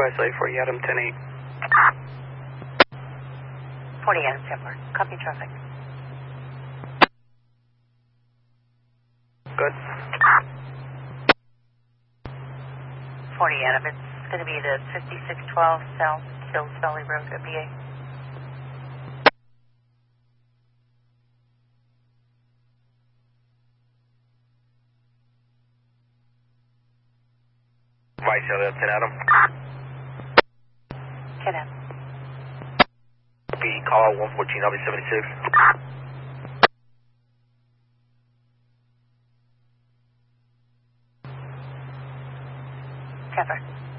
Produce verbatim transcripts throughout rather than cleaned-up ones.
Vice forty Adam ten eight. forty Adam Templar. Copy traffic. Good. forty Adam, it's going to be the fifty-six twelve South Hills Valley Road at B A. Vice ten Adam. ten Adam. Be call out one fourteen, I'll be seventy-six. Temper.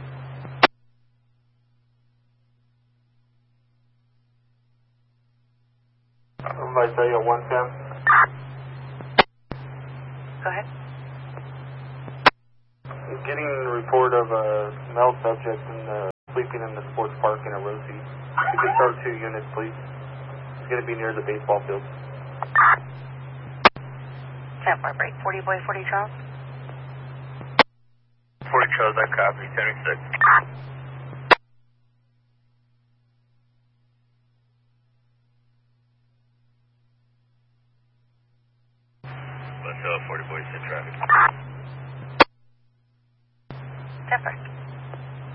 Vice one ten. Go ahead. I'm getting a report of a male subject in the, sleeping in the sports park in Orosi. You can start two units, please. It's going to be near the baseball field. Templar, break forty boy forty Charles. forty Charles, I copy, seventy-six. Let's uh, forty boys in traffic. Templar.